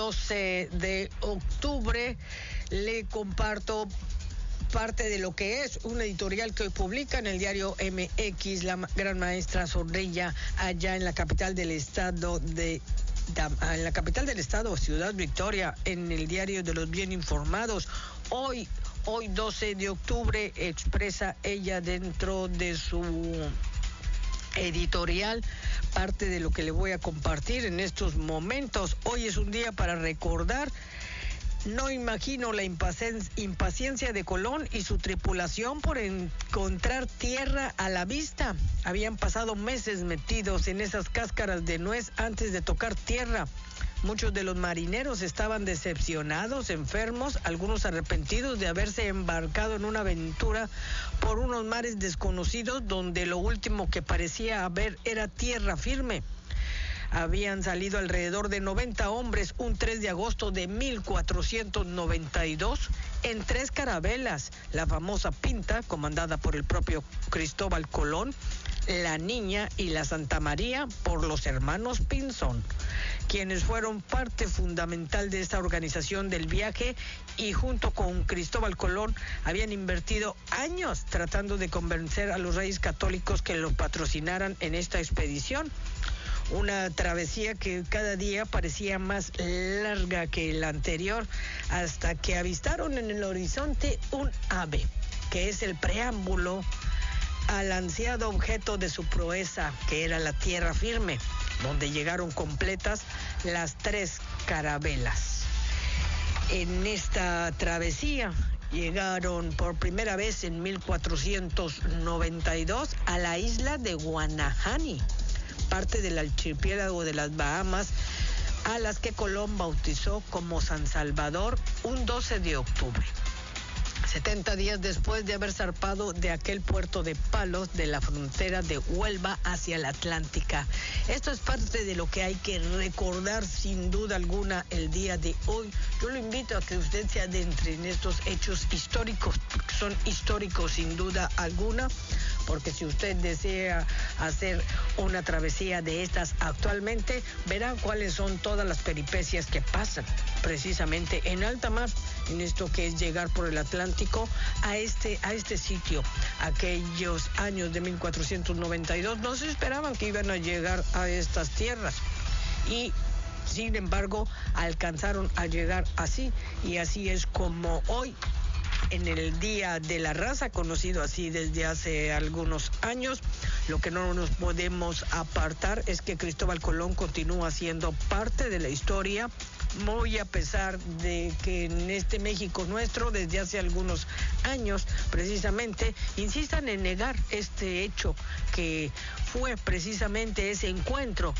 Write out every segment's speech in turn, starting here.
12 de octubre. Le comparto parte de lo que es un editorial que hoy publica en el diario MX la gran maestra Zorrilla, allá en la capital del estado Ciudad Victoria, en el diario de los bien informados. Hoy 12 de octubre expresa ella dentro de su editorial parte de lo que le voy a compartir en estos momentos. Hoy es un día para recordar. No imagino la impaciencia de Colón y su tripulación por encontrar tierra a la vista. Habían pasado meses metidos en esas cáscaras de nuez antes de tocar tierra. Muchos de los marineros estaban decepcionados, enfermos, algunos arrepentidos de haberse embarcado en una aventura por unos mares desconocidos donde lo último que parecía haber era tierra firme. Habían salido alrededor de 90 hombres un 3 de agosto de 1492 en 3 carabelas, la famosa Pinta, comandada por el propio Cristóbal Colón, la Niña y la Santa María por los hermanos Pinzón, quienes fueron parte fundamental de esta organización del viaje y junto con Cristóbal Colón habían invertido años tratando de convencer a los reyes católicos que lo patrocinaran en esta expedición. Una travesía que cada día parecía más larga que la anterior, hasta que avistaron en el horizonte un ave, que es el preámbulo al ansiado objeto de su proeza, que era la tierra firme, donde llegaron completas las 3 carabelas. En esta travesía llegaron por primera vez en 1492 a la isla de Guanahani, parte del archipiélago de las Bahamas, a las que Colón bautizó como San Salvador un 12 de octubre. 70 días después de haber zarpado de aquel puerto de Palos de la frontera de Huelva hacia la Atlántica. Esto es parte de lo que hay que recordar sin duda alguna el día de hoy. Yo lo invito a que usted se adentre en estos hechos históricos, porque son históricos sin duda alguna, porque si usted desea hacer una travesía de estas actualmente, verá cuáles son todas las peripecias que pasan precisamente en alta mar, en esto que es llegar por el Atlántico a este sitio. Aquellos años de 1492 no se esperaban que iban a llegar a estas tierras y sin embargo alcanzaron a llegar así, y así es como hoy, en el Día de la Raza, conocido así desde hace algunos años, lo que no nos podemos apartar es que Cristóbal Colón continúa siendo parte de la historia, muy a pesar de que en este México nuestro, desde hace algunos años, precisamente, insistan en negar este hecho que fue precisamente ese encuentro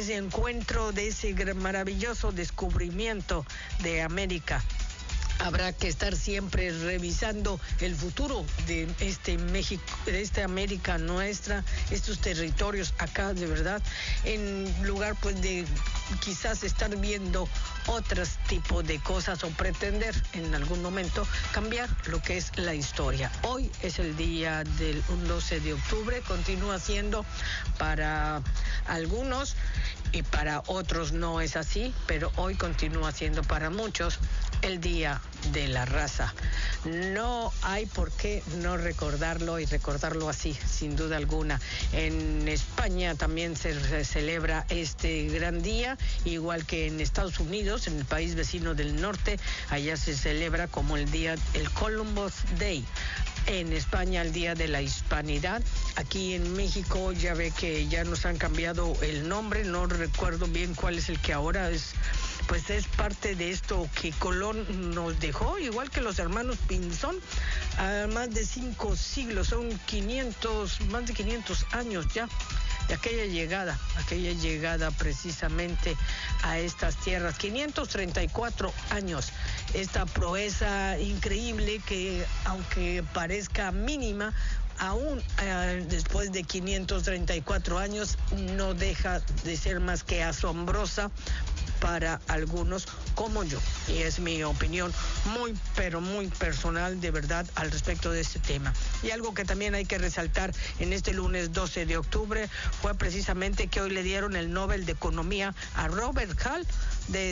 de ese maravilloso descubrimiento de América. Habrá que estar siempre revisando el futuro de este México, de esta América nuestra, estos territorios acá, de verdad, en lugar pues de quizás estar viendo otros tipos de cosas o pretender en algún momento cambiar lo que es la historia. Hoy es el día del 12 de octubre, continúa siendo para algunos y para otros no es así, pero hoy continúa siendo para muchos el Día de la Raza. No hay por qué no recordarlo y recordarlo así, sin duda alguna. En España también se celebra este gran día, igual que en Estados Unidos, en el país vecino del norte, allá se celebra como el Columbus Day. En España el Día de la Hispanidad. Aquí en México ya ve que ya nos han cambiado el nombre, no recuerdo bien cuál es el que ahora es. Pues es parte de esto que Colón nos dejó, igual que los hermanos Pinzón, a más de 5 siglos, son más de 500 años ya de aquella llegada precisamente a estas tierras, 534 años, esta proeza increíble que aunque parezca mínima, aún después de 534 años no deja de ser más que asombrosa para algunos como yo, y es mi opinión muy pero muy personal de verdad al respecto de este tema. Y algo que también hay que resaltar en este lunes 12 de octubre fue precisamente que hoy le dieron el Nobel de Economía a Robert Hall de